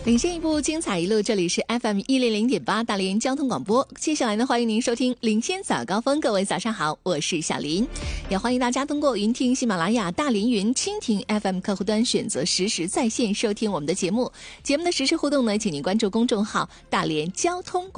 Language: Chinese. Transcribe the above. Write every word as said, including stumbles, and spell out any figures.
领先一步，精彩一路。这里是 F M 一零零点八大连交通广播。接下来呢，欢迎您收听领先早高峰。各位早上好，我是小林，也欢迎大家通过云听喜马拉雅、大连云、蜻蜓 F M 客户端选择实时在线收听我们的节目。节目的实时互动呢，请您关注公众号大连交通广播。